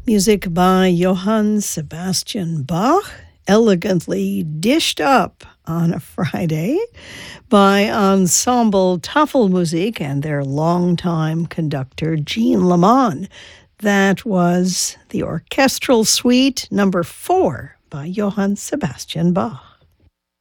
Music by Johann Sebastian Bach, elegantly dished up on a Friday by Ensemble Tafelmusik and their longtime conductor Jean Lamont. That was the Orchestral Suite number 4 by Johann Sebastian Bach.